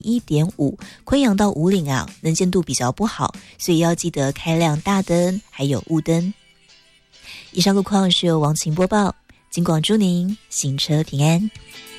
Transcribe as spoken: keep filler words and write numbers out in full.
一点五，昆阳到武岭啊，能见度比较不好，所以要记得开亮大灯，还有雾灯。以上路况是由王晴播报，金广祝您行车平安。